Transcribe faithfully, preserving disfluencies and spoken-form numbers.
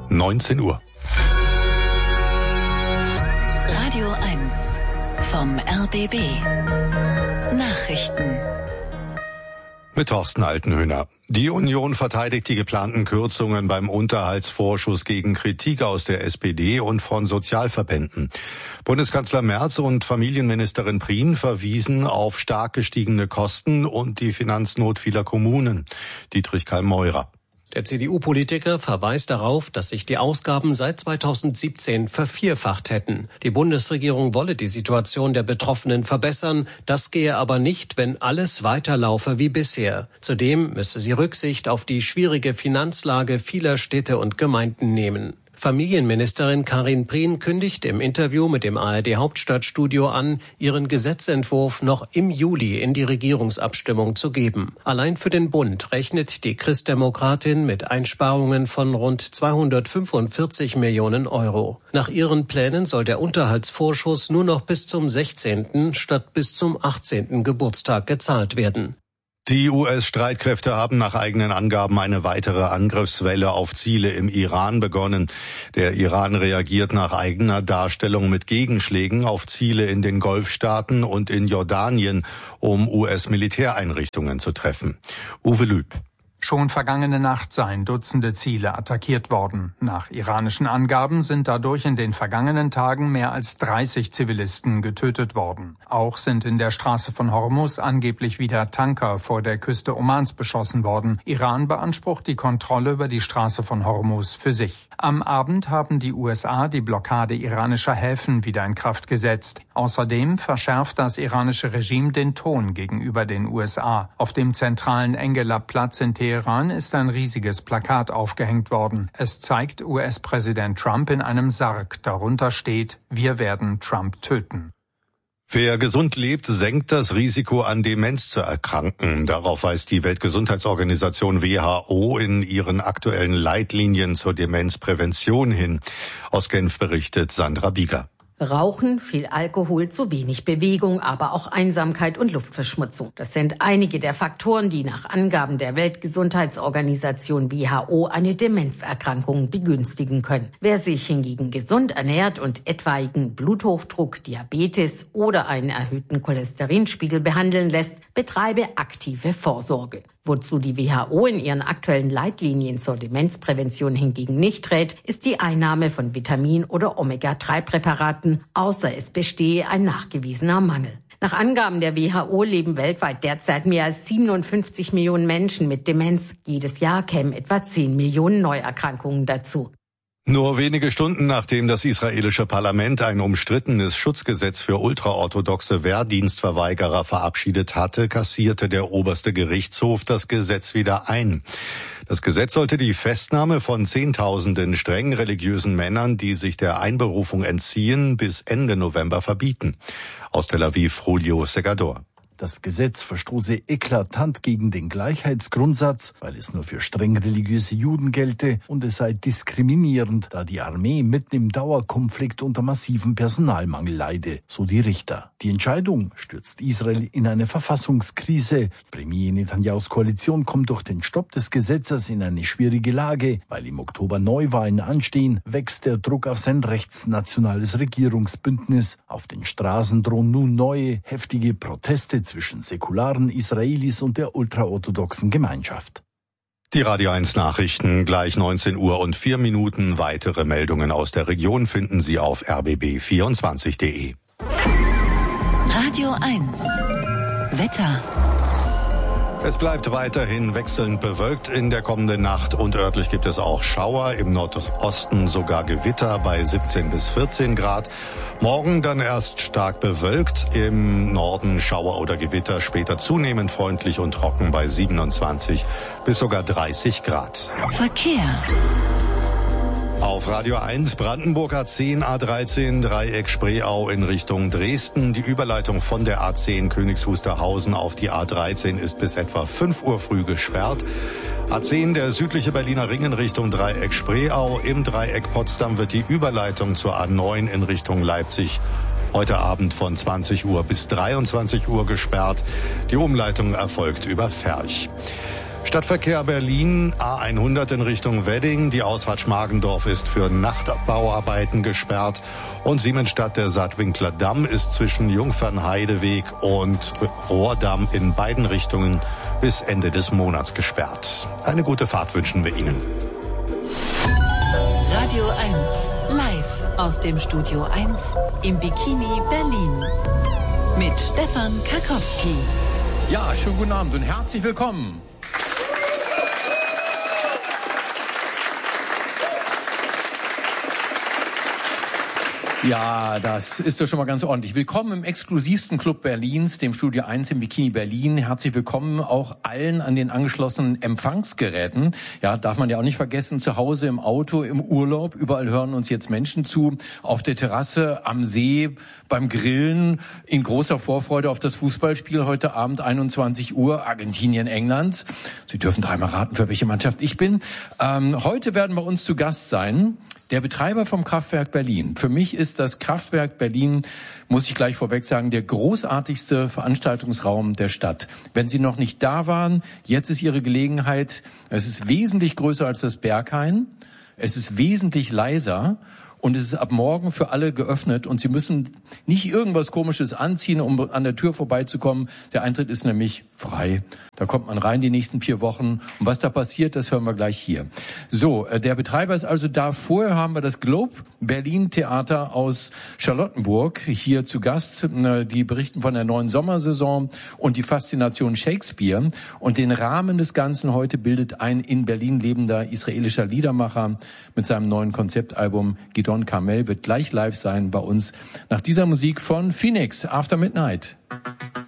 neunzehn Uhr. Radio eins vom R B B. Nachrichten. Mit Thorsten Altenhöhner. Die Union verteidigt die geplanten Kürzungen beim Unterhaltsvorschuss gegen Kritik aus der S P D und von Sozialverbänden. Bundeskanzler Merz und Familienministerin Prien verwiesen auf stark gestiegene Kosten und die Finanznot vieler Kommunen. Dietrich Kallmeurer. Der C D U-Politiker verweist darauf, dass sich die Ausgaben seit zweitausendsiebzehn vervierfacht hätten. Die Bundesregierung wolle die Situation der Betroffenen verbessern. Das gehe aber nicht, wenn alles weiterlaufe wie bisher. Zudem müsse sie Rücksicht auf die schwierige Finanzlage vieler Städte und Gemeinden nehmen. Familienministerin Karin Prien kündigt im Interview mit dem A R D-Hauptstadtstudio an, ihren Gesetzentwurf noch im Juli in die Regierungsabstimmung zu geben. Allein für den Bund rechnet die Christdemokratin mit Einsparungen von rund zweihundertfünfundvierzig Millionen Euro. Nach ihren Plänen soll der Unterhaltsvorschuss nur noch bis zum sechzehnten statt bis zum achtzehnten Geburtstag gezahlt werden. Die U S-Streitkräfte haben nach eigenen Angaben eine weitere Angriffswelle auf Ziele im Iran begonnen. Der Iran reagiert nach eigener Darstellung mit Gegenschlägen auf Ziele in den Golfstaaten und in Jordanien, um U S-Militäreinrichtungen zu treffen. Uwe Lüb. Schon vergangene Nacht seien Dutzende Ziele attackiert worden. Nach iranischen Angaben sind dadurch in den vergangenen Tagen mehr als dreißig Zivilisten getötet worden. Auch sind in der Straße von Hormuz angeblich wieder Tanker vor der Küste Omans beschossen worden. Iran beansprucht die Kontrolle über die Straße von Hormuz für sich. Am Abend haben die U S A die Blockade iranischer Häfen wieder in Kraft gesetzt. Außerdem verschärft das iranische Regime den Ton gegenüber den U S A. Auf dem zentralen Engelab-Platz in Teheran ist ein riesiges Plakat aufgehängt worden. Es zeigt U S-Präsident Trump in einem Sarg. Darunter steht: Wir werden Trump töten. Wer gesund lebt, senkt das Risiko, an Demenz zu erkranken. Darauf weist die Weltgesundheitsorganisation W H O in ihren aktuellen Leitlinien zur Demenzprävention hin. Aus Genf berichtet Sandra Bieger. Rauchen, viel Alkohol, zu wenig Bewegung, aber auch Einsamkeit und Luftverschmutzung. Das sind einige der Faktoren, die nach Angaben der Weltgesundheitsorganisation W H O eine Demenzerkrankung begünstigen können. Wer sich hingegen gesund ernährt und etwaigen Bluthochdruck, Diabetes oder einen erhöhten Cholesterinspiegel behandeln lässt, betreibe aktive Vorsorge. Wozu die W H O in ihren aktuellen Leitlinien zur Demenzprävention hingegen nicht rät, ist die Einnahme von Vitamin- oder Omega drei Präparaten, außer es bestehe ein nachgewiesener Mangel. Nach Angaben der W H O leben weltweit derzeit mehr als siebenundfünfzig Millionen Menschen mit Demenz. Jedes Jahr kämen etwa zehn Millionen Neuerkrankungen dazu. Nur wenige Stunden nachdem das israelische Parlament ein umstrittenes Schutzgesetz für ultraorthodoxe Wehrdienstverweigerer verabschiedet hatte, kassierte der oberste Gerichtshof das Gesetz wieder ein. Das Gesetz sollte die Festnahme von Zehntausenden streng religiösen Männern, die sich der Einberufung entziehen, bis Ende November verbieten. Aus Tel Aviv, Julio Segador. Das Gesetz verstoße eklatant gegen den Gleichheitsgrundsatz, weil es nur für streng religiöse Juden gelte, und es sei diskriminierend, da die Armee mitten im Dauerkonflikt unter massivem Personalmangel leide, so die Richter. Die Entscheidung stürzt Israel in eine Verfassungskrise. Premier Netanyahus Koalition kommt durch den Stopp des Gesetzes in eine schwierige Lage. Weil im Oktober Neuwahlen anstehen, wächst der Druck auf sein rechtsnationales Regierungsbündnis. Auf den Straßen drohen nun neue, heftige Proteste zwischen säkularen Israelis und der ultraorthodoxen Gemeinschaft. Die Radio eins Nachrichten, gleich neunzehn Uhr und vier Minuten. Weitere Meldungen aus der Region finden Sie auf r b b vierundzwanzig punkt d e. Radio eins Wetter. Es bleibt weiterhin wechselnd bewölkt in der kommenden Nacht und örtlich gibt es auch Schauer, im Nordosten sogar Gewitter bei siebzehn bis vierzehn Grad. Morgen dann erst stark bewölkt, im Norden Schauer oder Gewitter, später zunehmend freundlich und trocken bei siebenundzwanzig bis sogar dreißig Grad. Verkehr. Auf Radio eins Brandenburg A zehn, A dreizehn, Dreieck Spreeau in Richtung Dresden. Die Überleitung von der A zehn Königs Wusterhausen auf die A dreizehn ist bis etwa fünf Uhr früh gesperrt. A zehn, der südliche Berliner Ring in Richtung Dreieck Spreeau. Im Dreieck Potsdam wird die Überleitung zur A neun in Richtung Leipzig heute Abend von zwanzig Uhr bis dreiundzwanzig Uhr gesperrt. Die Umleitung erfolgt über Ferch. Stadtverkehr Berlin, A hundert in Richtung Wedding. Die Ausfahrt Schmargendorf ist für Nachtbauarbeiten gesperrt. Und Siemensstadt, der Saatwinkler Damm ist zwischen Jungfernheideweg und Rohrdamm in beiden Richtungen bis Ende des Monats gesperrt. Eine gute Fahrt wünschen wir Ihnen. Radio eins, live aus dem Studio eins im Bikini Berlin. Mit Stefan Karkowski. Ja, schönen guten Abend und herzlich willkommen. Ja, das ist doch schon mal ganz ordentlich. Willkommen im exklusivsten Club Berlins, dem Studio eins im Bikini Berlin. Herzlich willkommen auch allen an den angeschlossenen Empfangsgeräten. Ja, darf man ja auch nicht vergessen, zu Hause, im Auto, im Urlaub. Überall hören uns jetzt Menschen zu. Auf der Terrasse, am See, beim Grillen, in großer Vorfreude auf das Fußballspiel heute Abend, einundzwanzig Uhr, Argentinien, England. Sie dürfen dreimal raten, für welche Mannschaft ich bin. Ähm, heute werden bei uns zu Gast sein der Betreiber vom Kraftwerk Berlin. Für mich ist das Kraftwerk Berlin, muss ich gleich vorweg sagen, der großartigste Veranstaltungsraum der Stadt. Wenn Sie noch nicht da waren, jetzt ist Ihre Gelegenheit. Es ist wesentlich größer als das Berghain. Es ist wesentlich leiser. Und es ist ab morgen für alle geöffnet und Sie müssen nicht irgendwas Komisches anziehen, um an der Tür vorbeizukommen. Der Eintritt ist nämlich frei. Da kommt man rein die nächsten vier Wochen. Und was da passiert, das hören wir gleich hier. So, der Betreiber ist also da. Vorher haben wir das Globe Berlin Theater aus Charlottenburg hier zu Gast. Die berichten von der neuen Sommersaison und die Faszination Shakespeare. Und den Rahmen des Ganzen heute bildet ein in Berlin lebender israelischer Liedermacher mit seinem neuen Konzeptalbum. Gidon Carmel wird gleich live sein bei uns nach dieser Musik von Phoenix, After Midnight.